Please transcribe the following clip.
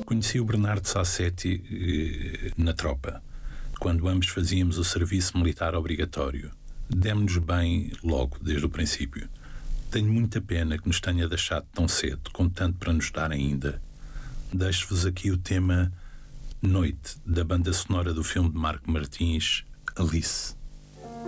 Conheci o Bernardo Sassetti na tropa, quando ambos fazíamos o serviço militar obrigatório. Demos-nos bem logo, desde o princípio. Tenho muita pena que nos tenha deixado tão cedo, com tanto para nos dar ainda. Deixo-vos aqui o tema Noite, da banda sonora do filme de Marco Martins, Alice.